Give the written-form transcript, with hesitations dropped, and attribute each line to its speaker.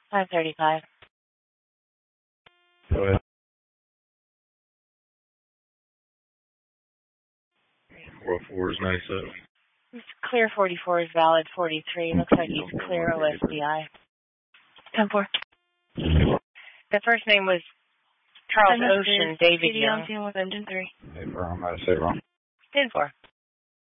Speaker 1: 535.
Speaker 2: Go ahead. 404 is 97.
Speaker 1: It's clear 44 is valid 43. Looks like he's clear OSBI. 10-4. The first name was Charles Ocean, David Young.
Speaker 3: With engine 3.
Speaker 2: Hey, bro, I might have said it wrong.
Speaker 1: 10-4.